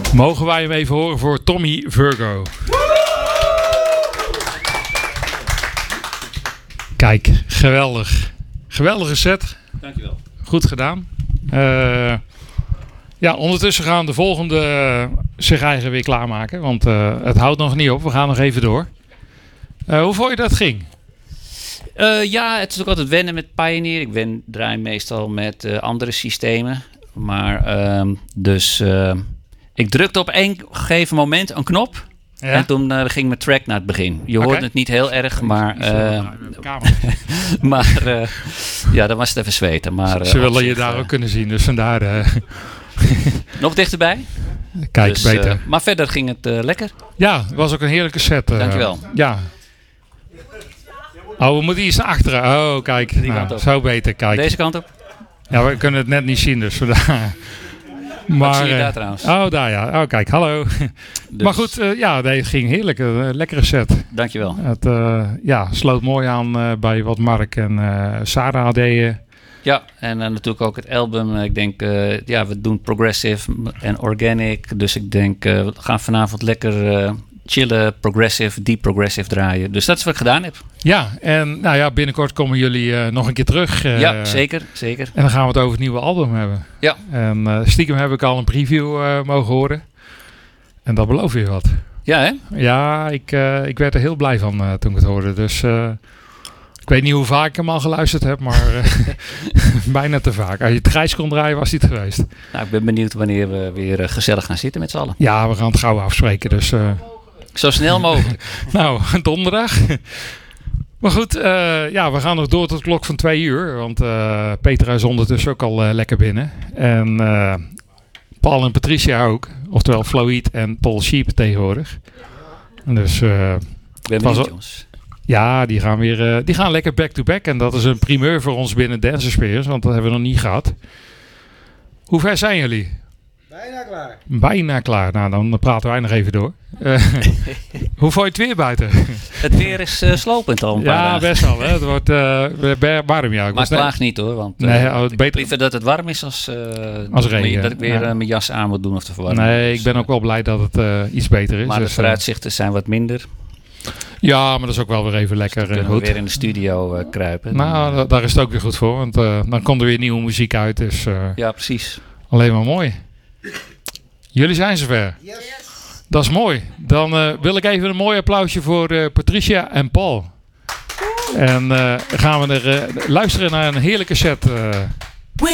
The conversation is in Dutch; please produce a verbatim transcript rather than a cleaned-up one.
Mogen wij hem even horen voor Tommy Virgo. Kijk, geweldig. Geweldige set. Dankjewel. Goed gedaan. Uh, ja, ondertussen gaan de volgende uh, zich eigen weer klaarmaken. Want uh, het houdt nog niet op. We gaan nog even door. Uh, hoe vond je dat ging? Uh, ja, het is ook altijd wennen met Pioneer. Ik wen, draai meestal met uh, andere systemen. Maar uh, dus uh, ik drukte op een gegeven moment een knop. Ja? En toen uh, ging mijn track naar het begin. Je okay. hoort het niet heel erg, maar... Uh, maar uh, ja, dan was het even zweten. Maar, uh, Ze willen je daar uh, ook kunnen zien, dus vandaar... Uh, nog dichterbij. Kijk, dus, beter. Uh, maar verder ging het uh, lekker. Ja, het was ook een heerlijke set. Uh, Dankjewel. Ja. Oh, we moeten iets naar achteren. Oh, kijk. Nou, zo beter. Kijk. Deze kant op. Ja, we kunnen het net niet zien, dus vandaar... Maar, zie je daar trouwens? Oh, daar ja. Oh, kijk, hallo. Dus. Maar goed, uh, ja, nee, het ging heerlijk. Uh, lekkere set. Dankjewel. Het uh, ja, sloot mooi aan uh, bij wat Mark en uh, Sarah deden. Ja, en uh, natuurlijk ook het album. Ik denk, uh, ja, we doen progressive en organic. Dus ik denk, uh, we gaan vanavond lekker uh, chillen, progressive, deep progressive draaien. Dus dat is wat ik gedaan heb. Ja, en nou ja, binnenkort komen jullie uh, nog een keer terug. Uh, ja, zeker, zeker. En dan gaan we het over het nieuwe album hebben. Ja. En uh, stiekem heb ik al een preview uh, mogen horen. En dat belooft weer wat. Ja, hè? Ja, ik, uh, ik werd er heel blij van uh, toen ik het hoorde. Dus uh, ik weet niet hoe vaak ik hem al geluisterd heb, maar uh, bijna te vaak. Als je het grijs kon draaien, was hij het geweest. Nou, ik ben benieuwd wanneer we weer uh, gezellig gaan zitten met z'n allen. Ja, we gaan het gauw afspreken, dus... Uh, Zo snel mogelijk. Nou, donderdag. Maar goed, uh, ja, we gaan nog door tot de klok van twee uur. Want uh, Petra is ondertussen ook al uh, lekker binnen. En uh, Paul en Patricia ook. Oftewel Floyd en Paul Sheep tegenwoordig. En dus... Uh, ben benieuwd, jongens. Ja, die gaan weer uh, die gaan lekker back-to-back. En dat is een primeur voor ons binnen Dance Experience. Want dat hebben we nog niet gehad. Hoe ver zijn jullie? Bijna klaar. Bijna klaar. Nou, dan praten wij nog even door. Uh, hoe vond je het weer buiten? Het weer is uh, slopend al een paar Ja, dagen. best wel. Hè? Het wordt uh, warm. Ja. Ik maar klaag net... niet hoor. Want uh, nee, oh, ik beter... liever dat het warm is als, uh, als regen. dat ik weer ja. uh, mijn jas aan moet doen of te verwarmen. Nee, dus, ik ben ook wel blij dat het uh, iets beter is. Maar dus, de vooruitzichten zijn wat minder. Ja, maar dat is ook wel weer even lekker. Dus dan kunnen goed. we weer in de studio uh, kruipen. Nou, dan, uh, daar is het ook weer goed voor. Want uh, dan komt er weer nieuwe muziek uit. Dus uh, ja, precies. Alleen maar mooi. Jullie zijn zover. Yes. Dat is mooi. Dan uh, wil ik even een mooi applausje voor uh, Patricia en Paul. En uh, gaan we er uh, luisteren naar een heerlijke set. Uh,